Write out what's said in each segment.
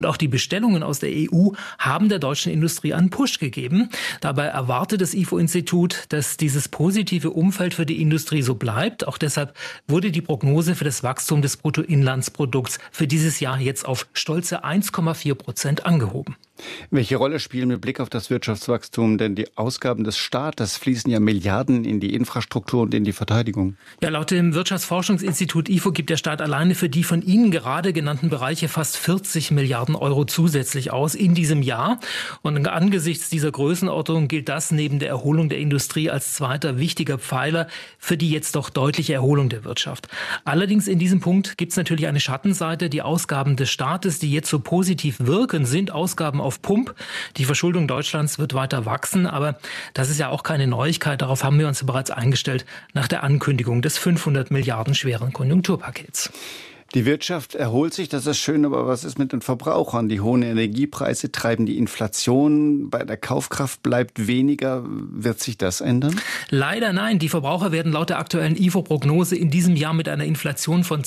Und auch die Bestellungen aus der EU haben der deutschen Industrie einen Push gegeben. Dabei erwartet das IFO-Institut, dass dieses positive Umfeld für die Industrie so bleibt. Auch deshalb wurde die Prognose für das Wachstum des Bruttoinlandsprodukts für dieses Jahr jetzt auf stolze 1,4% angehoben. Welche Rolle spielen mit Blick auf das Wirtschaftswachstum denn die Ausgaben des Staates? Fließen ja Milliarden in die Infrastruktur und in die Verteidigung. Ja, laut dem Wirtschaftsforschungsinstitut IFO gibt der Staat alleine für die von Ihnen gerade genannten Bereiche fast 40 Milliarden Euro zusätzlich aus in diesem Jahr. Und angesichts dieser Größenordnung gilt das neben der Erholung der Industrie als zweiter wichtiger Pfeiler für die jetzt doch deutliche Erholung der Wirtschaft. Allerdings in diesem Punkt gibt es natürlich eine Schattenseite. Die Ausgaben des Staates, die jetzt so positiv wirken, sind Ausgaben auf Pump. Die Verschuldung Deutschlands wird weiter wachsen, aber das ist ja auch keine Neuigkeit. Darauf haben wir uns bereits eingestellt nach der Ankündigung des 500 Milliarden schweren Konjunkturpakets. Die Wirtschaft erholt sich, das ist schön, aber was ist mit den Verbrauchern? Die hohen Energiepreise treiben die Inflation, bei der Kaufkraft bleibt weniger. Wird sich das ändern? Leider nein. Die Verbraucher werden laut der aktuellen IFO-Prognose in diesem Jahr mit einer Inflation von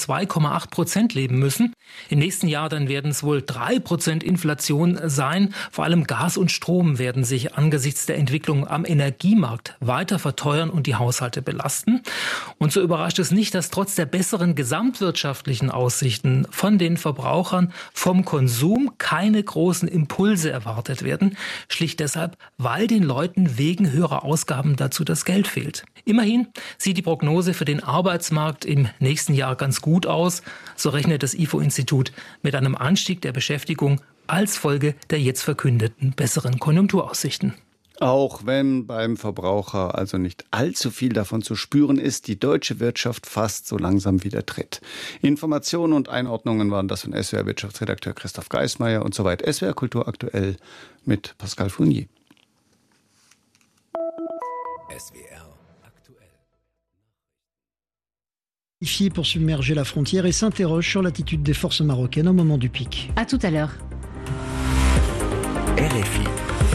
2,8% leben müssen. Im nächsten Jahr dann werden es wohl 3% Inflation sein. Vor allem Gas und Strom werden sich angesichts der Entwicklung am Energiemarkt weiter verteuern und die Haushalte belasten. Und so überrascht es nicht, dass trotz der besseren gesamtwirtschaftlichen Aussichten von den Verbrauchern vom Konsum keine großen Impulse erwartet werden. Schlicht deshalb, weil den Leuten wegen höherer Ausgaben dazu das Geld fehlt. Immerhin sieht die Prognose für den Arbeitsmarkt im nächsten Jahr ganz gut aus. So rechnet das IFO-Institut mit einem Anstieg der Beschäftigung als Folge der jetzt verkündeten besseren Konjunkturaussichten. Auch wenn beim Verbraucher also nicht allzu viel davon zu spüren ist, die deutsche Wirtschaft fast so langsam wieder tritt. Informationen und Einordnungen waren das von SWR-Wirtschaftsredakteur Christoph Geismeier und soweit SWR Kultur aktuell mit Pascal Fournier. SWR aktuell. Pour submerger la frontière et s'interroge sur l'attitude des forces marocaines au moment du pic. À tout à l'heure. RFI.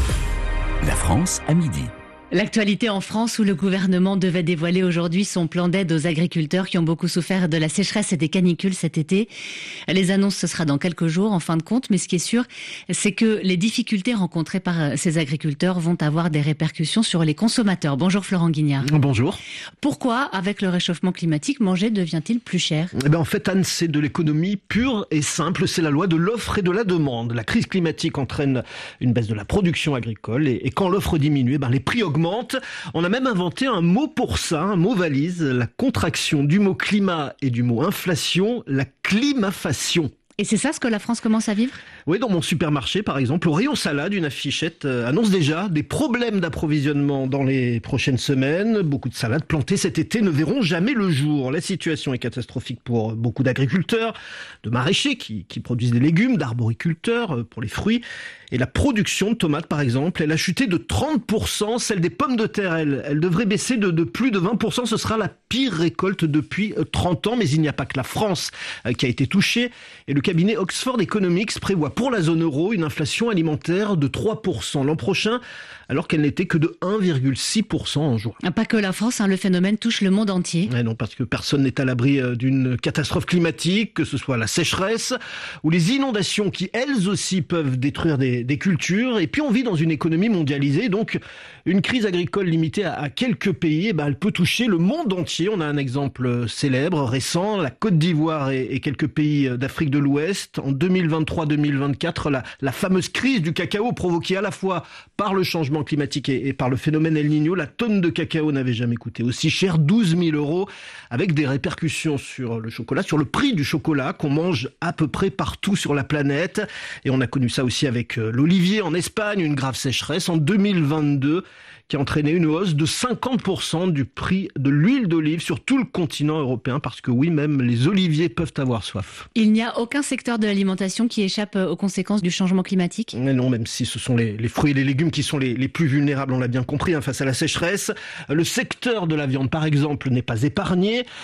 La France à midi. L'actualité en France où le gouvernement devait dévoiler aujourd'hui son plan d'aide aux agriculteurs qui ont beaucoup souffert de la sécheresse et des canicules cet été. Les annonces, ce sera dans quelques jours en fin de compte, mais ce qui est sûr, c'est que les difficultés rencontrées par ces agriculteurs vont avoir des répercussions sur les consommateurs. Bonjour Florent Guignard. Bonjour. Pourquoi, avec le réchauffement climatique, manger devient-il plus cher ? En fait, Anne, c'est de l'économie pure et simple. C'est la loi de l'offre et de la demande. La crise climatique entraîne une baisse de la production agricole et quand l'offre diminue, les prix augmentent. On a même inventé un mot pour ça, un mot valise, la contraction du mot climat et du mot inflation, la climafation. Et c'est ça ce que la France commence à vivre ? Oui, dans mon supermarché, par exemple, au rayon salade, une affichette annonce déjà des problèmes d'approvisionnement dans les prochaines semaines. Beaucoup de salades plantées cet été ne verront jamais le jour. La situation est catastrophique pour beaucoup d'agriculteurs, de maraîchers qui produisent des légumes, d'arboriculteurs pour les fruits. Et la production de tomates, par exemple, elle a chuté de 30%. Celle des pommes de terre, elle devrait baisser de plus de 20%. Ce sera la pire récolte depuis 30 ans. Mais il n'y a pas que la France qui a été touchée. Et le cabinet Oxford Economics prévoit pour la zone euro une inflation alimentaire de 3% l'an prochain, alors qu'elle n'était que de 1,6% en juin. Pas que la France, le phénomène touche le monde entier. Non, parce que personne n'est à l'abri d'une catastrophe climatique, que ce soit la sécheresse ou les inondations qui, elles aussi, peuvent détruire des cultures. Et puis on vit dans une économie mondialisée, donc une crise agricole limitée à quelques pays, elle peut toucher le monde entier. On a un exemple célèbre, récent, la Côte d'Ivoire et quelques pays d'Afrique de l'Ouest. En 2023-2024, la fameuse crise du cacao provoquée à la fois par le changement climatique et par le phénomène El Niño, la tonne de cacao n'avait jamais coûté aussi cher, 12 000 €, avec des répercussions sur le chocolat, sur le prix du chocolat qu'on mange à peu près partout sur la planète. Et on a connu ça aussi avec l'olivier en Espagne, une grave sécheresse en 2022 qui a entraîné une hausse de 50% du prix de l'huile d'olive sur tout le continent européen, parce que oui, même les oliviers peuvent avoir soif. Il n'y a aucun secteur de l'alimentation qui échappe aux conséquences du changement climatique ? Mais non, même si ce sont les fruits et les légumes qui sont les plus vulnérables, on l'a bien compris, face à la sécheresse. Le secteur de la viande, par exemple, n'est pas épargné.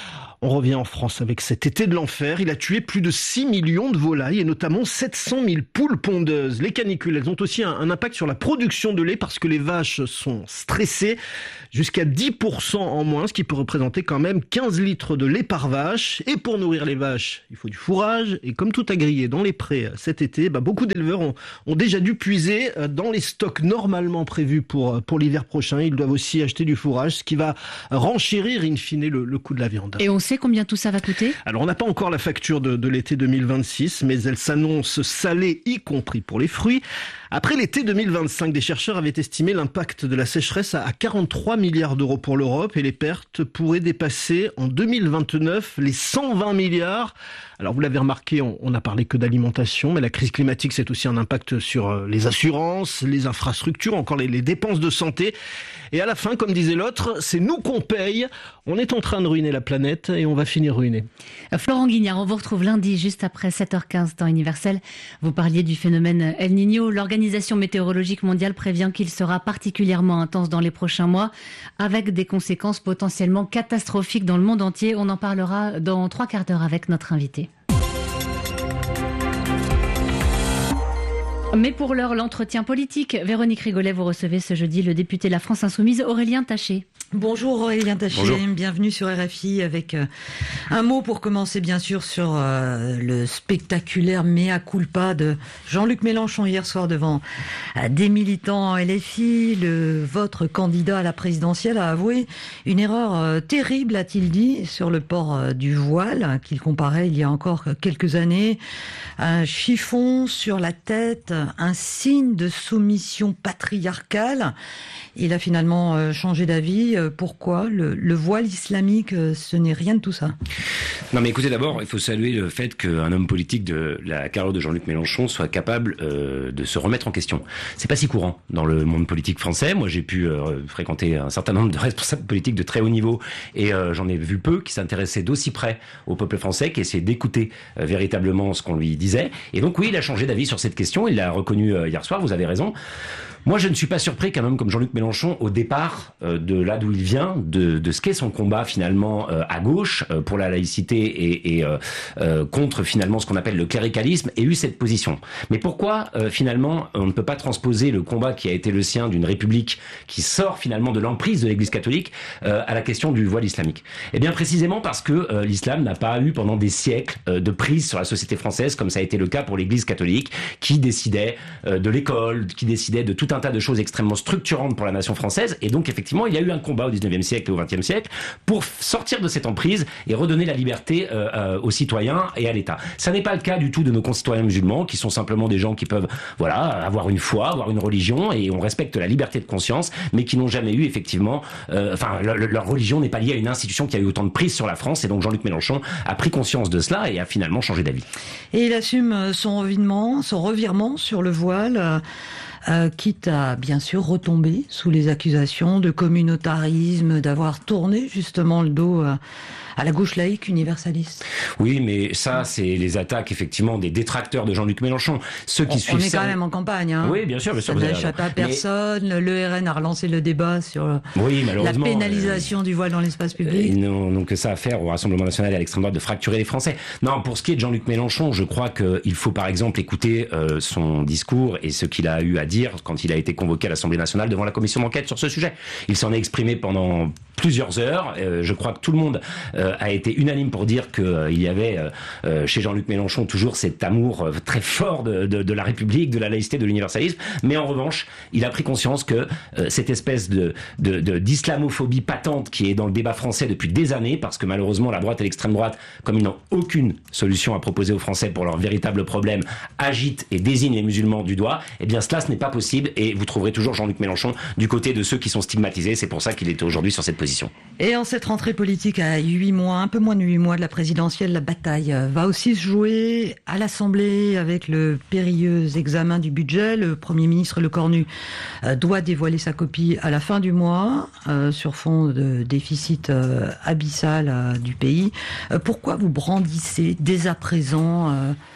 On revient en France avec cet été de l'enfer. Il a tué plus de 6 millions de volailles et notamment 700 000 poules pondeuses. Les canicules, elles ont aussi un impact sur la production de lait parce que les vaches sont stressées. Jusqu'à 10% en moins, ce qui peut représenter quand même 15 litres de lait par vache. Et pour nourrir les vaches, il faut du fourrage. Et comme tout a grillé dans les prés cet été, beaucoup d'éleveurs ont déjà dû puiser dans les stocks normalement prévus pour l'hiver prochain. Ils doivent aussi acheter du fourrage, ce qui va renchérir in fine le coût de la viande. Et on sait combien tout ça va coûter ? Alors on n'a pas encore la facture de l'été 2026, mais elle s'annonce salée, y compris pour les fruits. Après l'été 2025, des chercheurs avaient estimé l'impact de la sécheresse à 43 milliards d'euros pour l'Europe et les pertes pourraient dépasser en 2029 les 120 milliards. Alors vous l'avez remarqué, on n'a parlé que d'alimentation, mais la crise climatique c'est aussi un impact sur les assurances, les infrastructures, encore les dépenses de santé. Et à la fin, comme disait l'autre, c'est nous qu'on paye. On est en train de ruiner la planète et on va finir ruiné. Florent Guignard, on vous retrouve lundi juste après 7h15 temps universel. Vous parliez du phénomène El Niño. L'Organisation météorologique mondiale prévient qu'il sera particulièrement intense dans les prochains mois avec des conséquences potentiellement catastrophiques dans le monde entier. On en parlera dans 3 quarts d'heure avec notre invité. Mais pour l'heure, l'entretien politique. Véronique Rigolet, vous recevez ce jeudi le député La France Insoumise, Aurélien Taché. Bonjour Aurélien Taché, bienvenue sur RFI avec un mot pour commencer bien sûr sur le spectaculaire mea culpa de Jean-Luc Mélenchon hier soir devant des militants LFI. Votre candidat à la présidentielle a avoué une erreur terrible, a-t-il dit, sur le port du voile qu'il comparait il y a encore quelques années. Un chiffon sur la tête, un signe de soumission patriarcale. Il a finalement changé d'avis. Pourquoi ? Le voile islamique, ce n'est rien de tout ça. Non mais écoutez, d'abord, il faut saluer le fait qu'un homme politique de la carrière de Jean-Luc Mélenchon soit capable de se remettre en question. C'est pas si courant dans le monde politique français. Moi, j'ai pu fréquenter un certain nombre de responsables politiques de très haut niveau et j'en ai vu peu qui s'intéressaient d'aussi près au peuple français, qui essayaient d'écouter véritablement ce qu'on lui disait. Et donc oui, il a changé d'avis sur cette question. Il l'a reconnu hier soir, vous avez raison. Moi, je ne suis pas surpris qu'un homme comme Jean-Luc Mélenchon, au départ de là d'où il vient, de ce qu'est son combat finalement à gauche pour la laïcité et contre finalement ce qu'on appelle le cléricalisme, ait eu cette position. Mais pourquoi finalement on ne peut pas transposer le combat qui a été le sien d'une république qui sort finalement de l'emprise de l'Église catholique à la question du voile islamique ? Eh bien précisément parce que l'islam n'a pas eu pendant des siècles de prise sur la société française comme ça a été le cas pour l'Église catholique qui décidait de l'école, qui décidait de tout un tas de choses extrêmement structurantes pour la nation française. Et donc, effectivement, il y a eu un combat au 19e siècle et au 20e siècle pour sortir de cette emprise et redonner la liberté aux citoyens et à l'État. Ça n'est pas le cas du tout de nos concitoyens musulmans, qui sont simplement des gens qui peuvent, avoir une foi, avoir une religion, et on respecte la liberté de conscience, mais qui n'ont jamais eu, effectivement, leur religion n'est pas liée à une institution qui a eu autant de prise sur la France. Et donc, Jean-Luc Mélenchon a pris conscience de cela et a finalement changé d'avis. Et il assume son revirement sur le voile. Quitte à bien sûr retomber sous les accusations de communautarisme, d'avoir tourné justement le dos à la gauche laïque universaliste. Oui, mais ça, c'est les attaques effectivement des détracteurs de Jean-Luc Mélenchon. Ceux qui suivent on est quand même en campagne. Hein. Oui, bien sûr. Ça n'a échappé à personne. Le RN a relancé le débat sur la pénalisation du voile dans l'espace public. Donc ça à faire au Rassemblement national et à l'extrême droite de fracturer les Français. Non, pour ce qui est de Jean-Luc Mélenchon, je crois qu'il faut par exemple écouter son discours et ce qu'il a eu à dire quand il a été convoqué à l'Assemblée nationale devant la commission d'enquête sur ce sujet. Il s'en est exprimé pendant plusieurs heures. Je crois que tout le monde a été unanime pour dire qu'il y avait chez Jean-Luc Mélenchon toujours cet amour très fort de la République, de la laïcité, de l'universalisme. Mais en revanche, il a pris conscience que cette espèce d'islamophobie patente qui est dans le débat français depuis des années, parce que malheureusement la droite et l'extrême droite, comme ils n'ont aucune solution à proposer aux Français pour leurs véritables problèmes, agitent et désignent les musulmans du doigt. Eh bien cela, ce n'est pas possible, et vous trouverez toujours Jean-Luc Mélenchon du côté de ceux qui sont stigmatisés. C'est pour ça qu'il est aujourd'hui sur cette position. Et en cette rentrée politique à 8 mois, un peu moins de 8 mois de la présidentielle, la bataille va aussi se jouer à l'Assemblée avec le périlleux examen du budget. Le Premier ministre Lecornu doit dévoiler sa copie à la fin du mois sur fond de déficit abyssal du pays. Pourquoi vous brandissez dès à présent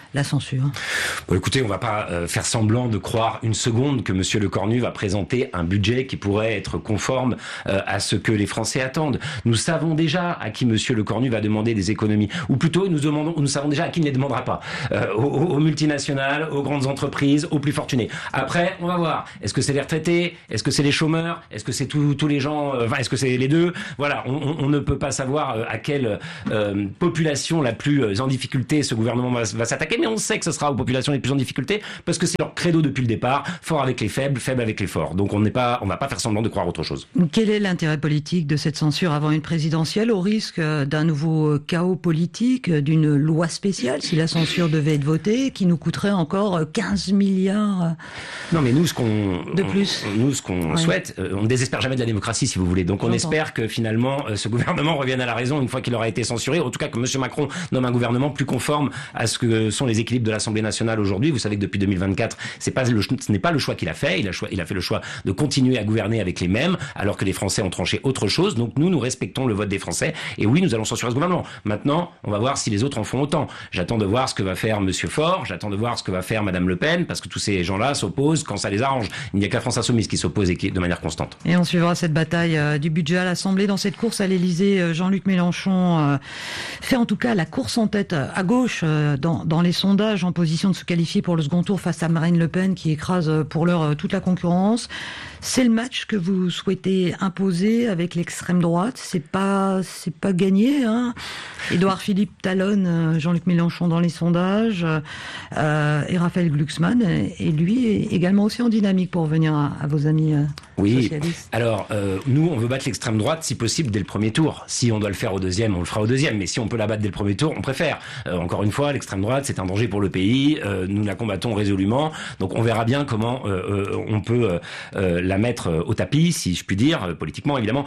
la censure? Bon, écoutez, on va pas faire semblant de croire une seconde que Monsieur Lecornu va présenter un budget qui pourrait être conforme à ce que les Français attendent. Nous savons déjà à qui Monsieur Lecornu va demander des économies, ou plutôt nous savons déjà à qui il ne les demandera pas. Aux multinationales, aux grandes entreprises, aux plus fortunés. Après, on va voir. Est-ce que c'est les retraités? Est-ce que c'est les chômeurs? Est-ce que c'est tous les gens? Est-ce que c'est les deux? Voilà, on ne peut pas savoir à quelle population la plus en difficulté ce gouvernement va s'attaquer, mais on sait que ce sera aux populations les plus en difficulté parce que c'est leur credo depuis le départ, fort avec les faibles, faible avec les forts. Donc on va pas faire semblant de croire autre chose. Quel est l'intérêt politique de cette censure avant une présidentielle, au risque d'un nouveau chaos politique, d'une loi spéciale si la censure devait être votée, qui nous coûterait encore 15 milliards Non, mais nous, ce qu'on Ouais. souhaite, on ne désespère jamais de la démocratie, si vous voulez. Donc on espère que finalement, ce gouvernement revienne à la raison une fois qu'il aura été censuré. En tout cas, que M. Macron nomme un gouvernement plus conforme à ce que sont les équilibres de l'Assemblée nationale aujourd'hui. Vous savez que depuis 2024, ce n'est pas le choix qu'il a fait. Il a fait le choix de continuer à gouverner avec les mêmes, alors que les Français ont tranché autre chose. Donc nous respectons le vote des Français. Et oui, nous allons censurer ce gouvernement. Maintenant, on va voir si les autres en font autant. J'attends de voir ce que va faire M. Faure. J'attends de voir ce que va faire Mme Le Pen, parce que tous ces gens-là s'opposent quand ça les arrange. Il n'y a que la France Insoumise qui s'oppose et qui de manière constante. Et on suivra cette bataille du budget à l'Assemblée. Dans cette course à l'Élysée, Jean-Luc Mélenchon fait en tout cas la course en tête à gauche dans les sondages, en position de se qualifier pour le second tour face à Marine Le Pen qui écrase pour l'heure toute la concurrence. C'est le match que vous souhaitez imposer avec l'extrême droite. C'est pas gagné, hein. Édouard Philippe talonne Jean-Luc Mélenchon dans les sondages, et Raphaël Glucksmann est lui également aussi en dynamique pour revenir à vos amis socialistes. Alors nous on veut battre l'extrême droite si possible dès le premier tour. Si on doit le faire au deuxième, on le fera au deuxième, mais si on peut la battre dès le premier tour, on préfère. Encore une fois, l'extrême droite c'est un danger pour le pays, nous la combattons résolument, donc on verra bien comment on peut la mettre au tapis, si je puis dire, politiquement évidemment,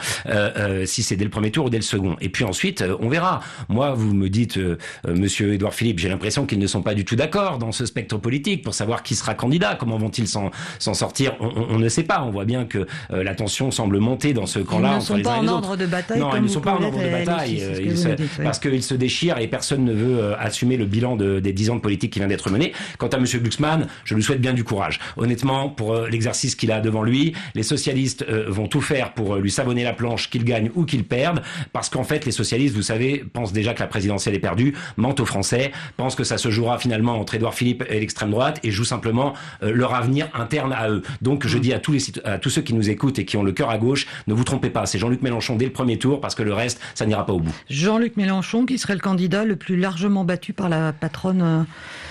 si c'est dès le premier tour ou dès le second. Et puis ensuite, on verra. Moi, vous me dites, monsieur Édouard Philippe, j'ai l'impression qu'ils ne sont pas du tout d'accord dans ce spectre politique pour savoir qui sera candidat. Comment vont-ils s'en sortir? On ne sait pas. On voit bien que la tension semble monter dans ce camp-là entre les uns et les autres. Ils ne sont pas en ordre de bataille. Non, ils ne sont pas en ordre de bataille. Parce qu'ils se déchirent et personne ne veut assumer le bilan des 10 ans de politique qui vient d'être mené. Quant à monsieur Glucksmann, je lui souhaite bien du courage. Honnêtement, pour l'exercice qu'il a devant lui, les socialistes vont tout faire pour lui savonner la planche, qu'il gagne ou qu'il perde, parce qu'en fait, les socialistes, vous savez, pensent déjà que la présidentielle est perdue, mentent aux Français, pensent que ça se jouera finalement entre Édouard Philippe et l'extrême droite, et jouent simplement leur avenir interne à eux. Donc, je dis à tous ceux qui nous écoutent et qui ont le cœur à gauche, ne vous trompez pas, c'est Jean-Luc Mélenchon dès le premier tour, parce que le reste, ça n'ira pas au bout. Jean-Luc Mélenchon, qui serait le candidat le plus largement battu par la patronne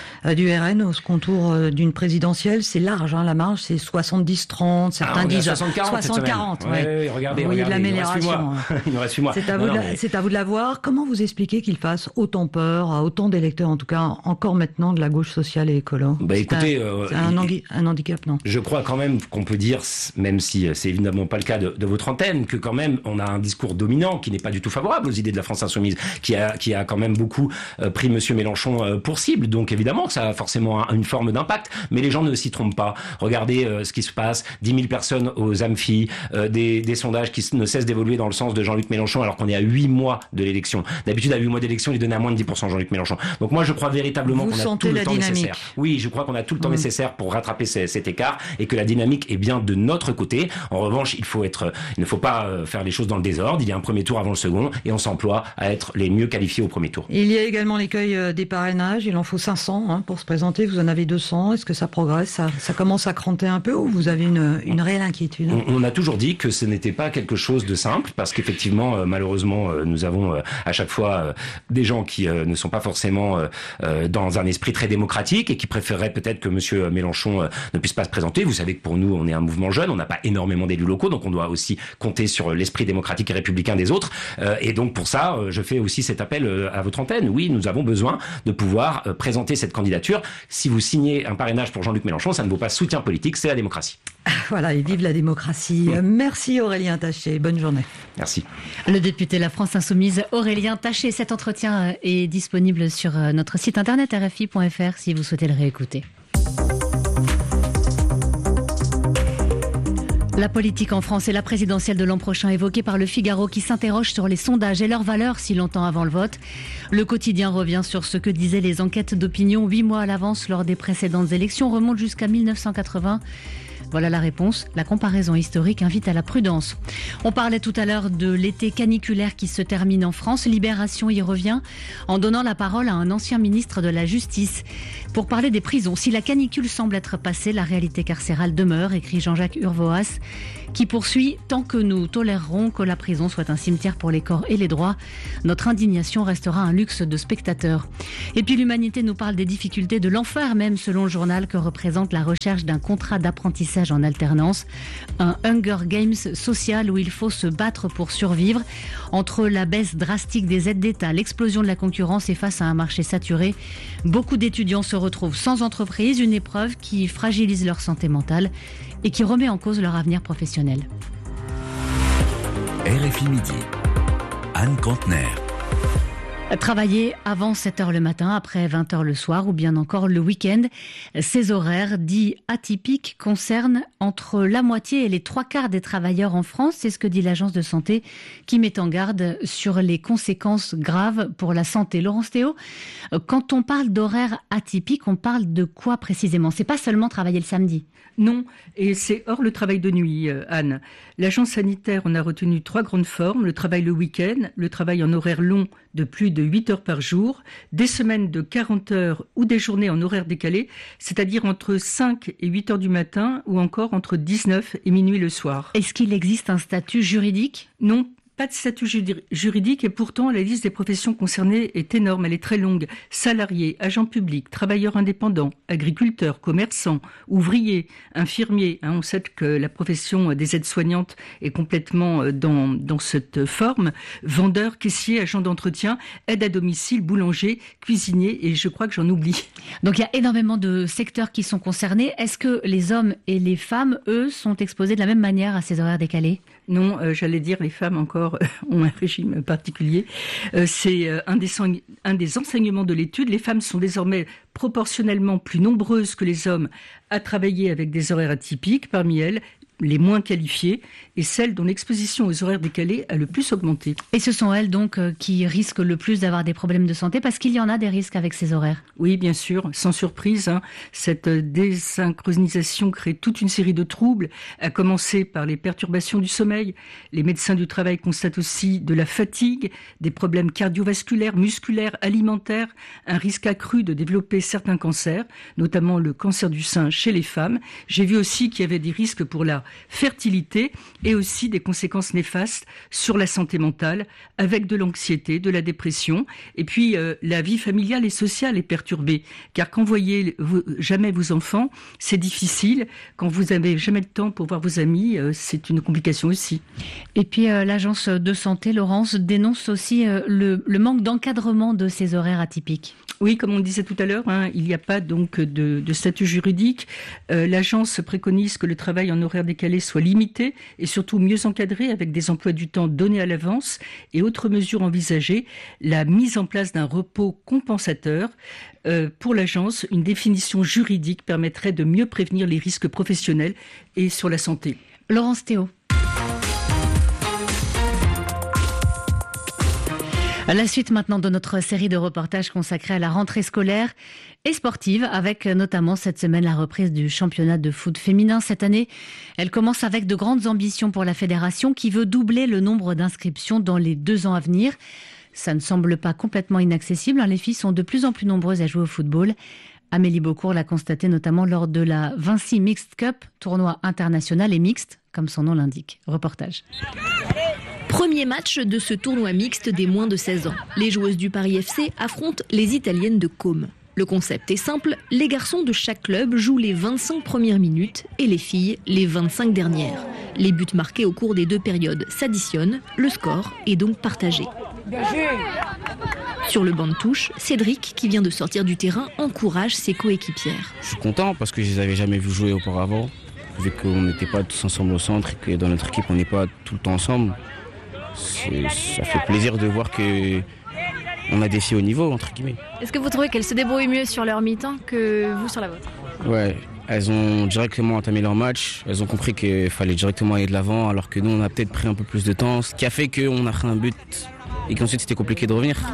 du RN au second tour d'une présidentielle, c'est large, hein, la marge, c'est 70-30, certains disent 60-40. Ouais, regardez, de l'amélioration. Il nous reste 8 mois. C'est à vous de la voir. Comment vous expliquez qu'il fasse autant peur à autant d'électeurs, en tout cas encore maintenant, de la gauche sociale et écolo? Écoutez, c'est un handicap, non? Je crois quand même qu'on peut dire, même si c'est évidemment pas le cas de votre antenne, que quand même on a un discours dominant qui n'est pas du tout favorable aux idées de la France Insoumise, qui a quand même beaucoup pris monsieur Mélenchon pour cible. Donc évidemment ça a forcément une forme d'impact, mais les gens ne s'y trompent pas. Regardez ce qui se passe, 10 000 personnes aux amphis, des sondages qui ne cessent d'évoluer dans le sens de Jean-Luc Mélenchon, alors qu'on est à 8 mois de l'élection. D'habitude, à 8 mois d'élection, il donnait à moins de 10% Jean-Luc Mélenchon. Donc moi, je crois véritablement qu'on a tout le temps nécessaire. Oui, je crois qu'on a tout le temps nécessaire pour rattraper cet écart, et que la dynamique est bien de notre côté. En revanche, il ne faut pas faire les choses dans le désordre. Il y a un premier tour avant le second, et on s'emploie à être les mieux qualifiés au premier tour. Il y a également l'écueil des parrainages. Il en faut 500 pour se présenter. Vous en avez 200. Est-ce que ça progresse? Ça commence à cranter un peu, ou vous avez une réelle inquiétude? On a toujours dit que ce n'était pas quelque chose de simple, parce qu'effectivement, malheureusement, nous avons à chaque fois des gens qui ne sont pas forcément dans un esprit très démocratique et qui préféreraient peut-être que monsieur Mélenchon ne puisse pas se présenter. Vous savez que pour nous, on est un mouvement jeune, on n'a pas énormément d'élus locaux, donc on doit aussi compter sur l'esprit démocratique et républicain des autres. Et donc pour ça, je fais aussi cet appel à votre antenne. Oui, nous avons besoin de pouvoir présenter cette candidature. Si vous signez un parrainage pour Jean-Luc Mélenchon, ça ne vaut pas soutien politique, c'est la démocratie. Voilà, et vive la démocratie. Merci Aurélien Taché, bonne journée. Merci. Le député La France Insoumise, Aurélien Taché. Cet entretien est disponible sur notre site internet rfi.fr si vous souhaitez le réécouter. La politique en France et la présidentielle de l'an prochain évoquée par le Figaro qui s'interroge sur les sondages et leur valeur si longtemps avant le vote. Le quotidien revient sur ce que disaient les enquêtes d'opinion 8 mois à l'avance lors des précédentes élections, remonte jusqu'à 1980. Voilà la réponse. La comparaison historique invite à la prudence. On parlait tout à l'heure de l'été caniculaire qui se termine en France. Libération y revient en donnant la parole à un ancien ministre de la Justice. Pour parler des prisons, si la canicule semble être passée, la réalité carcérale demeure, écrit Jean-Jacques Urvoas, qui poursuit « Tant que nous tolérerons que la prison soit un cimetière pour les corps et les droits, notre indignation restera un luxe de spectateurs ». Et puis l'Humanité nous parle des difficultés de l'enfer même, selon le journal, que représente la recherche d'un contrat d'apprentissage en alternance. Un Hunger Games social où il faut se battre pour survivre. Entre la baisse drastique des aides d'État, l'explosion de la concurrence et face à un marché saturé, beaucoup d'étudiants se retrouvent sans entreprise, une épreuve qui fragilise leur santé mentale et qui remet en cause leur avenir professionnel. RFI Midi. Anne Contener. Travailler avant 7h le matin, après 20h le soir ou bien encore le week-end. Ces horaires dits atypiques concernent entre la moitié et les 3/4 des travailleurs en France. C'est ce que dit l'Agence de santé qui met en garde sur les conséquences graves pour la santé. Laurence Théo, quand on parle d'horaires atypiques, on parle de quoi précisément ? C'est pas seulement travailler le samedi. Non, et c'est hors le travail de nuit, Anne. L'agence sanitaire en a retenu 3 grandes formes. Le travail le week-end, le travail en horaire long de plus de 8 heures par jour, des semaines de 40 heures ou des journées en horaire décalé, c'est-à-dire entre 5 et 8 heures du matin ou encore entre 19 et minuit le soir. Est-ce qu'il existe un statut juridique ? Non. Pas de statut juridique et pourtant la liste des professions concernées est énorme, elle est très longue. Salariés, agents publics, travailleurs indépendants, agriculteurs, commerçants, ouvriers, infirmiers. On sait que la profession des aides-soignantes est complètement dans cette forme. Vendeurs, caissiers, agents d'entretien, aide à domicile, boulanger, cuisinier et je crois que j'en oublie. Donc il y a énormément de secteurs qui sont concernés. Est-ce que les hommes et les femmes, eux, sont exposés de la même manière à ces horaires décalés ? Non, j'allais dire les femmes encore ont un régime particulier. C'est un des enseignements de l'étude. Les femmes sont désormais proportionnellement plus nombreuses que les hommes à travailler avec des horaires atypiques. Parmi elles, les moins qualifiées et celles dont l'exposition aux horaires décalés a le plus augmenté. Et ce sont elles donc qui risquent le plus d'avoir des problèmes de santé parce qu'il y en a des risques avec ces horaires. Oui, bien sûr, sans surprise. Cette désynchronisation crée toute une série de troubles, à commencer par les perturbations du sommeil. Les médecins du travail constatent aussi de la fatigue, des problèmes cardiovasculaires, musculaires, alimentaires, un risque accru de développer certains cancers, notamment le cancer du sein chez les femmes. J'ai vu aussi qu'il y avait des risques pour la fertilité et aussi des conséquences néfastes sur la santé mentale avec de l'anxiété, de la dépression et puis la vie familiale et sociale est perturbée car quand vous voyez jamais vos enfants, c'est difficile. Quand vous n'avez jamais le temps pour voir vos amis, c'est une complication aussi. Et puis l'agence de santé, Laurence, dénonce aussi le manque d'encadrement de ces horaires atypiques. Oui, comme on le disait tout à l'heure, il n'y a pas donc de statut juridique. L'agence préconise que le travail en horaire décalé soit limité et surtout mieux encadré avec des emplois du temps donnés à l'avance et autres mesures envisagées. La mise en place d'un repos compensateur. Pour l'agence, une définition juridique permettrait de mieux prévenir les risques professionnels et sur la santé. Laurence Théo. La suite maintenant de notre série de reportages consacrés à la rentrée scolaire et sportive, avec notamment cette semaine la reprise du championnat de foot féminin. Cette année, elle commence avec de grandes ambitions pour la fédération qui veut doubler le nombre d'inscriptions dans les 2 ans à venir. Ça ne semble pas complètement inaccessible. Les filles sont de plus en plus nombreuses à jouer au football. Amélie Beaucourt l'a constaté notamment lors de la Vinci Mixed Cup, tournoi international et mixte, comme son nom l'indique. Reportage. Premier match de ce tournoi mixte des moins de 16 ans. Les joueuses du Paris FC affrontent les Italiennes de Côme. Le concept est simple, les garçons de chaque club jouent les 25 premières minutes et les filles les 25 dernières. Les buts marqués au cours des 2 périodes s'additionnent, le score est donc partagé. Sur le banc de touche, Cédric, qui vient de sortir du terrain, encourage ses coéquipières. Je suis content parce que je les avais jamais vus jouer auparavant, vu qu'on n'était pas tous ensemble au centre et que dans notre équipe on n'est pas tout le temps ensemble. Ça fait plaisir de voir qu'on a des filles au niveau, entre guillemets. Est-ce que vous trouvez qu'elles se débrouillent mieux sur leur mi-temps que vous sur la vôtre ? Ouais, elles ont directement entamé leur match. Elles ont compris qu'il fallait directement aller de l'avant, alors que nous, on a peut-être pris un peu plus de temps, ce qui a fait qu'on a pris un but et qu'ensuite c'était compliqué de revenir.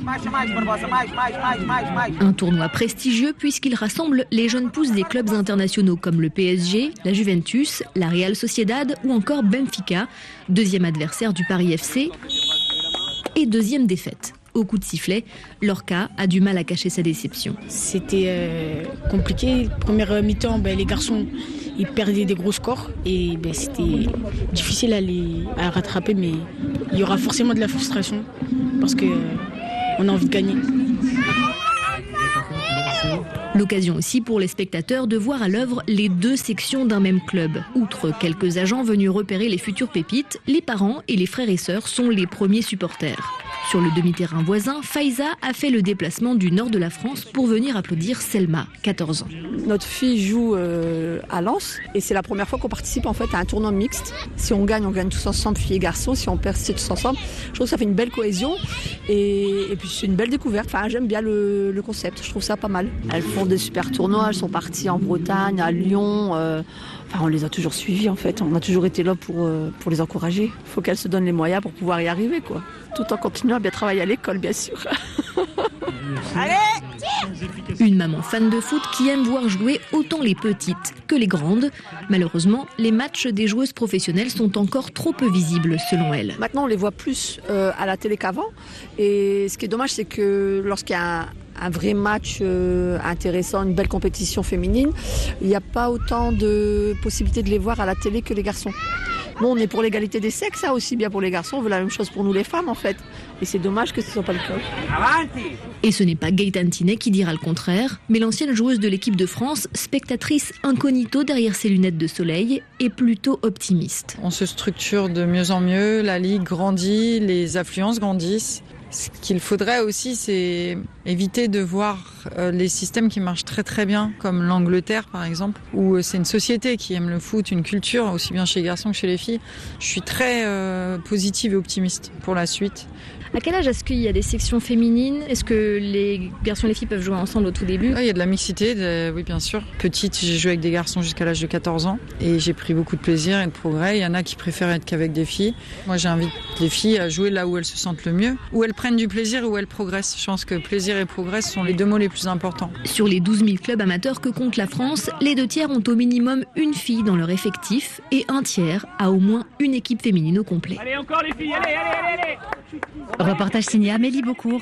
Un tournoi prestigieux puisqu'il rassemble les jeunes pousses des clubs internationaux comme le PSG, la Juventus, la Real Sociedad ou encore Benfica, deuxième adversaire du Paris FC et deuxième défaite. Au coup de sifflet, Lorca a du mal à cacher sa déception. C'était compliqué. Première mi-temps, les garçons ils perdaient des gros scores et c'était difficile à rattraper, mais il y aura forcément de la frustration parce qu'on a envie de gagner. L'occasion aussi pour les spectateurs de voir à l'œuvre les deux sections d'un même club. Outre quelques agents venus repérer les futures pépites, les parents et les frères et sœurs sont les premiers supporters. Sur le demi-terrain voisin, Faiza a fait le déplacement du nord de la France pour venir applaudir Selma, 14 ans. Notre fille joue à Lens et c'est la première fois qu'on participe en fait à un tournoi mixte. Si on gagne tous ensemble, filles et garçons. Si on perd, c'est tous ensemble. Je trouve que ça fait une belle cohésion et puis c'est une belle découverte. Enfin, j'aime bien le concept, je trouve ça pas mal. Elles font des super tournois, elles sont parties en Bretagne, à Lyon. On les a toujours suivies en fait, on a toujours été là pour les encourager. Il faut qu'elles se donnent les moyens pour pouvoir y arriver, quoi. Tout en continuant à bien travailler à l'école, bien sûr. Une maman fan de foot qui aime voir jouer autant les petites que les grandes. Malheureusement, les matchs des joueuses professionnelles sont encore trop peu visibles selon elle. Maintenant, on les voit plus à la télé qu'avant. Et ce qui est dommage, c'est que lorsqu'il y a un vrai match intéressant, une belle compétition féminine, il n'y a pas autant de possibilités de les voir à la télé que les garçons. Bon, on est pour l'égalité des sexes, ça aussi bien pour les garçons, on veut la même chose pour nous les femmes en fait. Et c'est dommage que ce ne soit pas le cas. Et ce n'est pas Gaëtane Tinet qui dira le contraire, mais l'ancienne joueuse de l'équipe de France, spectatrice incognito derrière ses lunettes de soleil, est plutôt optimiste. On se structure de mieux en mieux, la ligue grandit, les affluences grandissent. Ce qu'il faudrait aussi, c'est éviter de voir les systèmes qui marchent très très bien, comme l'Angleterre par exemple, où c'est une société qui aime le foot, une culture, aussi bien chez les garçons que chez les filles. Je suis très positive et optimiste pour la suite. À quel âge est-ce qu'il y a des sections féminines ? Est-ce que les garçons et les filles peuvent jouer ensemble au tout début ? Il y a de la mixité, oui bien sûr. Petite, j'ai joué avec des garçons jusqu'à l'âge de 14 ans et j'ai pris beaucoup de plaisir et de progrès. Il y en a qui préfèrent être qu'avec des filles. Moi j'invite les filles à jouer là où elles se sentent le mieux, où elles prennent du plaisir et où elles progressent. Je pense que plaisir et progrès sont les deux mots les plus importants. Sur les 12 000 clubs amateurs que compte la France, les 2 tiers ont au minimum une fille dans leur effectif et 1/3 a au moins une équipe féminine au complet. Allez encore les filles, allez. Reportage signé Amélie Beaucourt.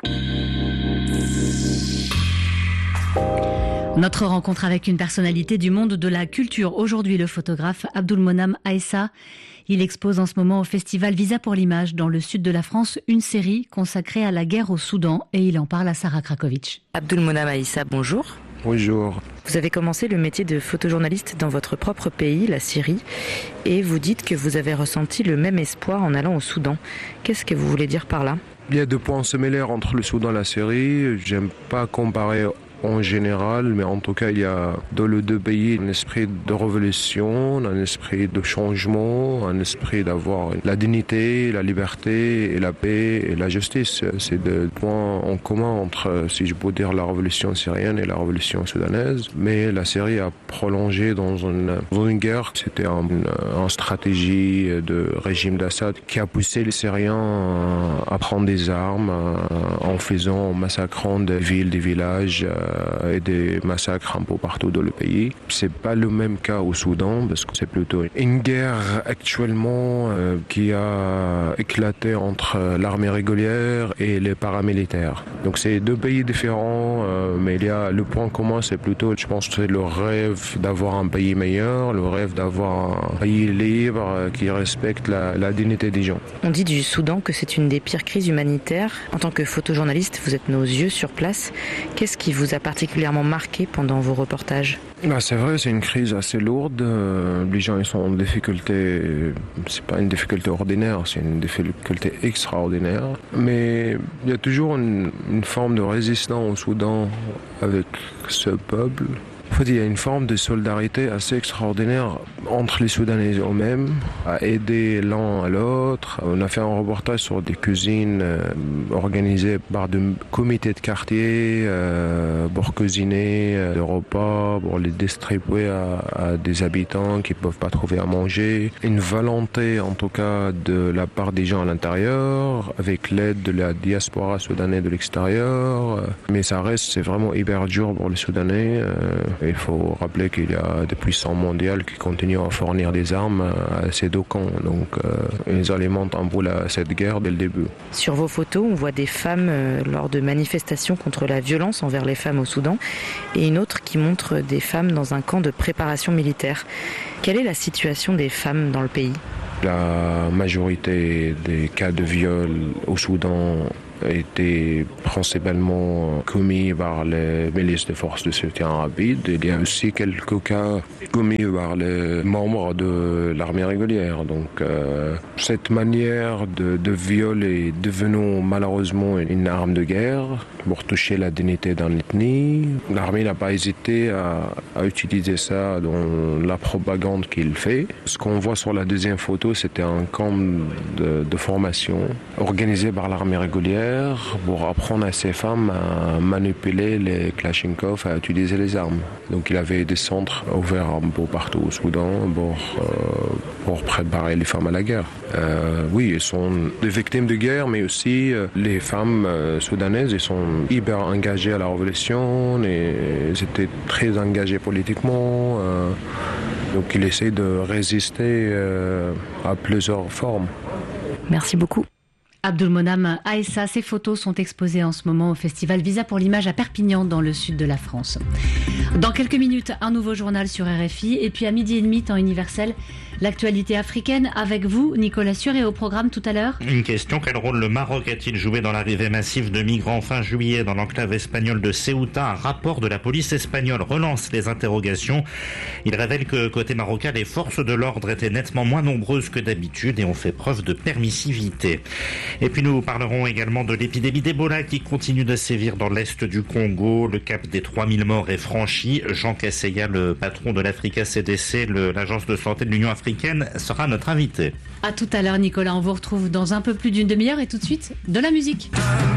Notre rencontre avec une personnalité du monde de la culture. Aujourd'hui, le photographe Abdulmonam Aissa. Il expose en ce moment au festival Visa pour l'image dans le sud de la France une série consacrée à la guerre au Soudan et il en parle à Sarah Krakovic. Abdulmonam Aissa, bonjour. Bonjour. Vous avez commencé le métier de photojournaliste dans votre propre pays, la Syrie, et vous dites que vous avez ressenti le même espoir en allant au Soudan. Qu'est-ce que vous voulez dire par là ? Il y a 2 points similaires entre le Soudan et la Syrie. J'aime pas comparer en général, mais en tout cas, il y a dans les 2 pays un esprit de révolution, un esprit de changement, un esprit d'avoir la dignité, la liberté, et la paix et la justice. C'est 2 points en commun entre, si je peux dire, la révolution syrienne et la révolution soudanaise. Mais la Syrie a prolongé dans une guerre. C'était une stratégie de régime d'Assad qui a poussé les Syriens à prendre des armes en massacrant des villes, des villages, et des massacres un peu partout dans le pays. C'est pas le même cas au Soudan parce que c'est plutôt une guerre actuellement qui a éclaté entre l'armée régulière et les paramilitaires. Donc c'est 2 pays différents, mais il y a le point commun, c'est plutôt, je pense, c'est le rêve d'avoir un pays meilleur, le rêve d'avoir un pays libre qui respecte la dignité des gens. On dit du Soudan que c'est une des pires crises humanitaires. En tant que photojournaliste, vous êtes nos yeux sur place. Qu'est-ce qui vous a particulièrement marqué pendant vos reportages ? C'est vrai, c'est une crise assez lourde. Les gens ils sont en difficulté. C'est pas une difficulté ordinaire, c'est une difficulté extraordinaire. Mais il y a toujours une forme de résistance au Soudan avec ce peuple. En fait, il y a une forme de solidarité assez extraordinaire entre les Soudanais eux-mêmes, à aider l'un à l'autre. On a fait un reportage sur des cuisines organisées par des comités de quartier pour cuisiner des repas, pour les distribuer à des habitants qui ne peuvent pas trouver à manger. Une volonté, en tout cas, de la part des gens à l'intérieur, avec l'aide de la diaspora soudanaise de l'extérieur. Mais ça reste, c'est vraiment hyper dur pour les Soudanais. Il faut rappeler qu'il y a des puissances mondiales qui continuent à fournir des armes à ces deux camps. Donc ils alimentent un peu cette guerre dès le début. Sur vos photos, on voit des femmes lors de manifestations contre la violence envers les femmes au Soudan et une autre qui montre des femmes dans un camp de préparation militaire. Quelle est la situation des femmes dans le pays ? La majorité des cas de viol au Soudan étaient principalement commis par les milices de forces de soutien rapide. Il y a aussi quelques cas commis par les membres de l'armée régulière. Donc cette manière de viol est devenue malheureusement une arme de guerre pour toucher la dignité d'une ethnie. L'armée n'a pas hésité à utiliser ça dans la propagande qu'il fait. Ce qu'on voit sur la deuxième photo, c'était un camp de formation organisé par l'armée régulière pour apprendre à ces femmes à manipuler les Kalachnikov, à utiliser les armes. Donc il avait des centres ouverts un peu partout au Soudan pour préparer les femmes à la guerre. Oui, elles sont des victimes de guerre, mais aussi les femmes soudanaises, elles sont hyper engagées à la révolution, et elles étaient très engagées politiquement. Donc il essaie de résister à plusieurs formes. Merci beaucoup. Abdulmonam Aessa, ces photos sont exposées en ce moment au festival Visa pour l'image à Perpignan, dans le sud de la France. Dans quelques minutes, un nouveau journal sur RFI, et puis à 12h30, temps universel, l'actualité africaine avec vous, Nicolas Sûr, et au programme tout à l'heure. Une question, quel rôle le Maroc a-t-il joué dans l'arrivée massive de migrants fin juillet dans l'enclave espagnole de Ceuta? Un rapport de la police espagnole relance les interrogations. Il révèle que côté marocain, les forces de l'ordre étaient nettement moins nombreuses que d'habitude et ont fait preuve de permissivité. Et puis nous parlerons également de l'épidémie d'Ebola qui continue de sévir dans l'est du Congo. Le cap des 3000 morts est franchi. Jean Kaseya, le patron de l'Africa CDC, l'agence de santé de l'Union africaine, sera notre invité. À tout à l'heure, Nicolas. On vous retrouve dans un peu plus d'une demi-heure, et tout de suite, de la musique.